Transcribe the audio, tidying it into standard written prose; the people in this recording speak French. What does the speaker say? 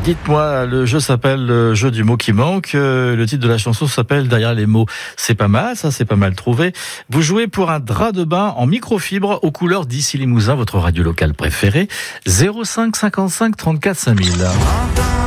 Dites-moi, le jeu s'appelle le jeu du mot qui manque. Le titre de la chanson s'appelle Derrière les mots. C'est pas mal, ça, c'est pas mal trouvé. Vous jouez pour un drap de bain en microfibre aux couleurs d'Issy Limousin, votre radio locale préférée. 05 55 34 5000.